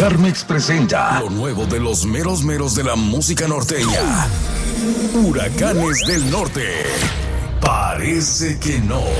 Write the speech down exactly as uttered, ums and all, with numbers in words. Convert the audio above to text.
Carmex presenta lo nuevo de los meros meros de la música norteña. Huracanes del Norte. Parece que no.